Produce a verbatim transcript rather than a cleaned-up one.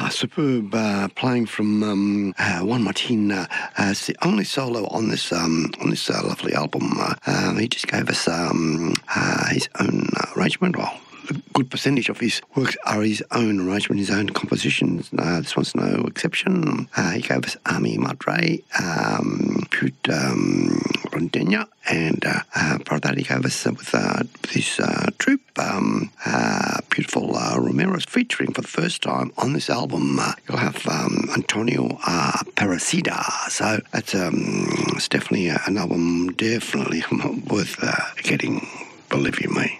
Ah, superb uh, playing from um, uh, Juan Martin. Uh, uh, it's the only solo on this um, on this uh, lovely album. Uh, um, he just gave us um, uh, his own uh, arrangement. Well, a good percentage of his works are his own arrangement, his own compositions. Uh, this one's no exception. Uh, he gave us Ami Madre, um, Pute um, Rondenia, and uh, uh, part of that he gave us uh, with uh, this uh, troupe, um, uh, beautiful uh, Ramirez, featuring for the first time on this album. Uh, you'll have um, Antonio uh, Parasida. So that's um, it's definitely uh, an album definitely worth uh, getting, believe you me.